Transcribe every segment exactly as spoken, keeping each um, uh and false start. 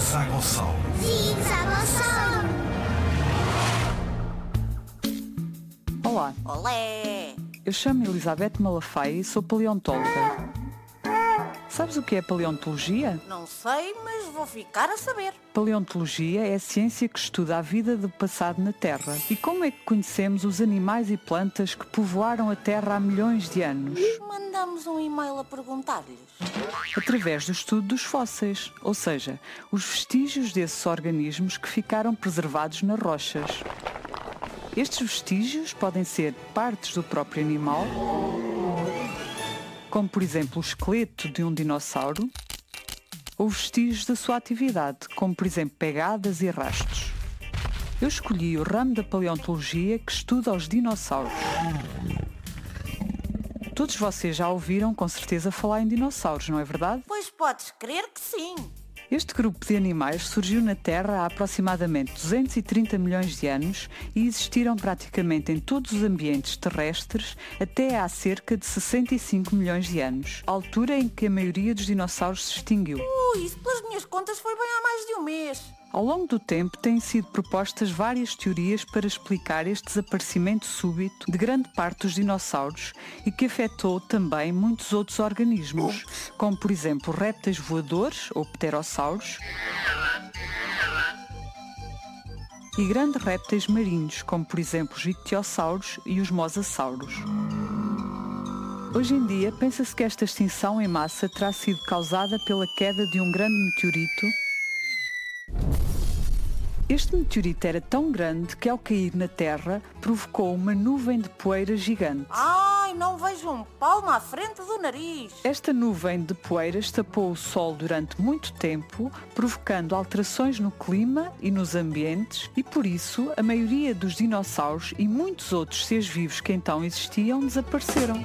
Zigzagossauro. Zigzagossauro. Olá, Olé! eu chamo-me Elizabeth Malafaia e sou paleontóloga. Sabes o que é paleontologia? Não sei, mas vou ficar a saber. Paleontologia é a ciência que estuda a vida do passado na Terra. E como é que conhecemos os animais e plantas que povoaram a Terra há milhões de anos? Mandamos um e-mail a perguntar-lhes. Através do estudo dos fósseis, ou seja, os vestígios desses organismos que ficaram preservados nas rochas. Estes vestígios podem ser partes do próprio animal, como por exemplo o esqueleto de um dinossauro, ou vestígios da sua atividade, como por exemplo pegadas e rastros. Eu escolhi o ramo da paleontologia que estuda os dinossauros. Todos vocês já ouviram com certeza falar em dinossauros, não é verdade? Pois podes crer que sim. Este grupo de animais surgiu na Terra há aproximadamente duzentos e trinta milhões de anos e existiram praticamente em todos os ambientes terrestres até há cerca de sessenta e cinco milhões de anos, altura em que a maioria dos dinossauros se extinguiu. Ui, isso pelas minhas contas foi bem há mais de um mês. Ao longo do tempo têm sido propostas várias teorias para explicar este desaparecimento súbito de grande parte dos dinossauros e que afetou também muitos outros organismos, como por exemplo répteis voadores ou pterossauros e grandes répteis marinhos, como por exemplo os ictiossauros e os mosassauros. Hoje em dia pensa-se que esta extinção em massa terá sido causada pela queda de um grande meteorito. Este meteorito era tão grande que ao cair na Terra provocou uma nuvem de poeira gigante. Ai, não vejo um palmo à frente do nariz. Esta nuvem de poeiras tapou o Sol durante muito tempo, provocando alterações no clima e nos ambientes, e por isso a maioria dos dinossauros e muitos outros seres vivos que então existiam desapareceram.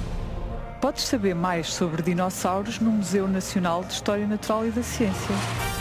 Podes saber mais sobre dinossauros no Museu Nacional de História Natural e da Ciência.